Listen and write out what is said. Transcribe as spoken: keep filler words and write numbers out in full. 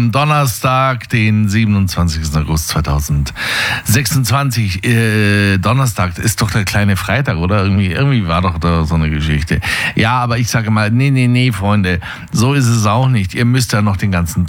Donnerstag, den siebenundzwanzigsten August zweitausendsechsundzwanzig. Äh, Donnerstag ist doch der kleine Freitag, oder? Irgendwie, irgendwie war doch da so eine Geschichte. Ja, aber ich sage mal, nee, nee, nee, Freunde, so ist es auch nicht. Ihr müsst ja noch den ganzen